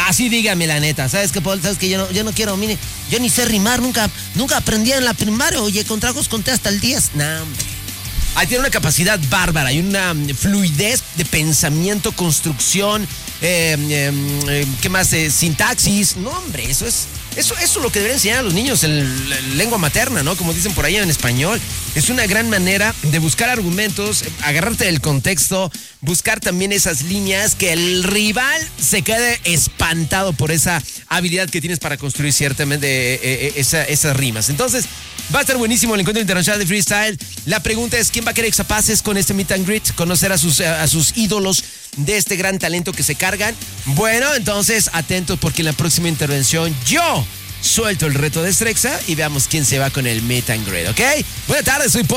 Así dígame la neta. ¿Sabes qué, Paul? ¿Sabes que yo no quiero, mire, yo ni sé rimar, nunca aprendí en la primaria. Oye, con tragos conté hasta el 10. Nah, hombre. Ahí tiene una capacidad bárbara y una fluidez de pensamiento, construcción, ¿qué más? Sintaxis. No, hombre, eso es lo que deberían enseñar a los niños en lengua materna, ¿no? Como dicen por ahí en español. Es una gran manera de buscar argumentos, agarrarte del contexto, buscar también esas líneas, que el rival se quede espantado por esa habilidad que tienes para construir ciertamente esas rimas. Entonces, va a estar buenísimo el encuentro internacional de freestyle. La pregunta es, ¿quién va a querer Exapaces con este meet and greet? Conocer a sus ídolos de este gran talento que se cargan. Bueno, entonces, atentos porque en la próxima intervención yo suelto el reto de Strexa y veamos quién se va con el meet and greet, ¿ok? Buenas tardes, soy Paul.